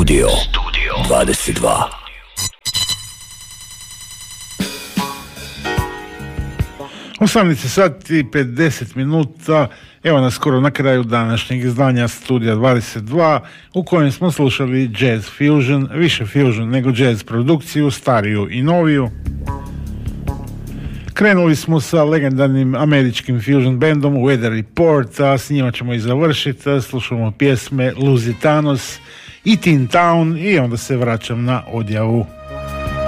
Studio 22. U 18:50. Evo nas skoro na kraju današnjeg izdanja Studija 22 u kojem smo slušali jazz fusion, više fusion nego jazz produkciju, stariju i noviju. Krenuli smo sa legendarnim američkim fusion bandom Weather Report, a s njima ćemo i završiti. Slušamo pjesme Lusitanos i Tin Town i onda se vraćam na odjavu.